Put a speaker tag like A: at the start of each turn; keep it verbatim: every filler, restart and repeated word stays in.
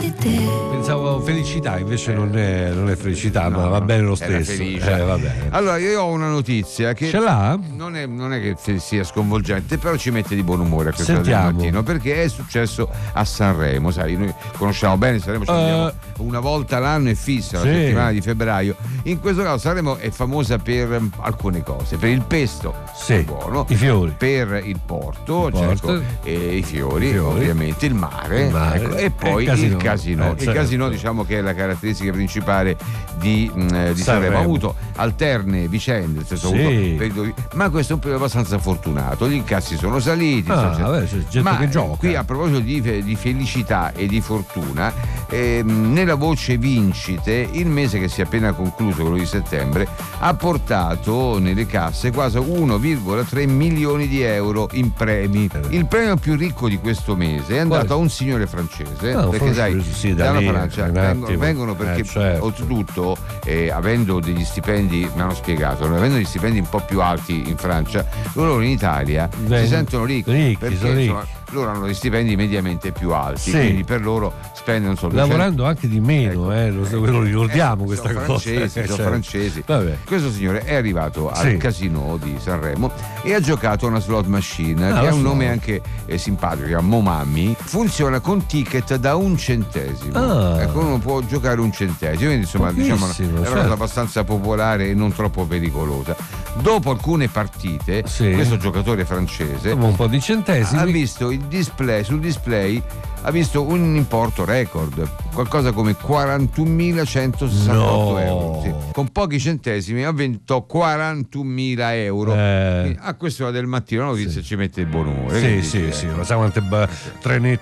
A: di te.
B: Pensavo felicità, invece non è, non è felicità, no, ma va bene lo stesso. Eh, va bene.
C: Allora, io ho una notizia che
B: ce l'ha?
C: Non è, non è che sia sconvolgente, però ci mette di buon umore a questa del
B: Sentiamo.
C: mattino, perché è successo a Sanremo. Sai, noi conosciamo bene Sanremo, ci andiamo uh, una volta l'anno e fissa, sì. La settimana di febbraio. In questo caso Sanremo è famosa per alcune cose: per il pesto,
B: sì,
C: buono,
B: i fiori,
C: per il porto,
B: il
C: cioè,
B: porto.
C: Ecco, e i fiori,
B: I fiori,
C: ovviamente il mare,
B: il mare
C: ecco, e poi
B: e il
C: il
B: casino.
C: casino.
B: Eh,
C: il
B: certo.
C: casino, diciamo che è la caratteristica principale di, mh, di Sanremo.
B: Sanremo.
C: Ha avuto alterne vicende, nel senso,
B: sì.
C: ha avuto periodi, ma questo è un periodo abbastanza fortunato. Gli incassi sono saliti,
B: ah,
C: cioè,
B: vabbè, c'è gente
C: ma
B: che gioca.
C: Qui a proposito di, di felicità e di fortuna, ehm, nella voce vincite, il mese che si è appena concluso, quello di settembre, ha portato nelle casse quasi uno virgola tre milioni di euro in premi. Il premio più ricco di questo mese è andato
B: Quale?
C: a un signore francese,
B: no,
C: perché sai,
B: sì, da
C: dalla
B: lì,
C: Francia vengono, vengono perché
B: eh, certo.
C: oltretutto eh, avendo degli stipendi, mi hanno spiegato, avendo degli stipendi un po' più alti in Francia, loro in Italia
B: Beh,
C: si sentono ricchi,
B: ricchi
C: perché
B: sono ricchi.
C: Insomma, loro hanno dei stipendi mediamente più alti,
B: sì.
C: quindi per loro spendono solo
B: lavorando anche di meno, ecco, eh, lo, ecco, lo ricordiamo, eh, questa
C: sono
B: cosa
C: francesi, sono
B: certo.
C: francesi.
B: Vabbè.
C: Questo signore è arrivato
B: sì.
C: al casino di Sanremo e ha giocato a una slot machine,
B: ah,
C: che ha un
B: slot.
C: nome anche eh, simpatico, che è Momammi. Funziona con ticket da un centesimo,
B: ah.
C: ecco, uno può giocare un centesimo, quindi insomma diciamo è una
B: certo.
C: cosa abbastanza popolare e non troppo pericolosa. Dopo alcune partite,
B: sì.
C: questo giocatore francese
B: un po' di centesimi
C: ha visto il display, sul display ha visto un importo record, qualcosa come quarantunomilacentosessantotto
B: no.
C: euro. Sì. Con pochi centesimi ha vinto quarantunomila euro.
B: Eh.
C: A quest'ora del mattino la notizia sì. ci mette il buon umore.
B: Sì, sì, sì, sì. Sa quante ba- treni